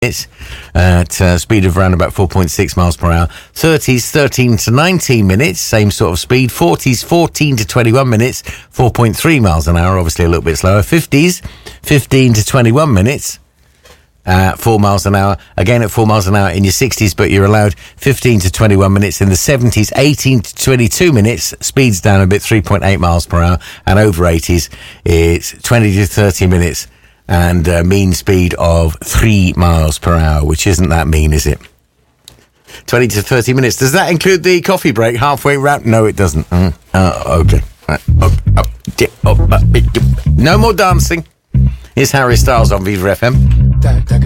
at speed of around about 4.6 miles per hour. 30s, 13 to 19 minutes, same sort of speed. 40s, 14 to 21 minutes, 4.3 miles an hour, obviously a little bit slower. 50s, 15 to 21 minutes, 4 miles an hour, again at 4 miles an hour in your 60s, but you're allowed 15 to 21 minutes in the 70s, 18 to 22 minutes, speeds down a bit, 3.8 miles per hour, and over 80s, it's 20 to 30 minutes, and mean speed of 3 miles per hour, which isn't that mean, is it? 20 to 30 minutes. Does that include the coffee break halfway round? No, it doesn't. Okay. No more dancing. Here's Harry Styles on Viva FM.